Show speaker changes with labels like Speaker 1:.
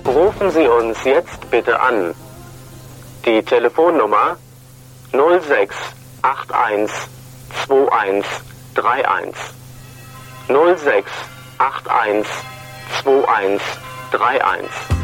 Speaker 1: Rufen Sie uns jetzt bitte an. Die Telefonnummer 06812131. 06812131.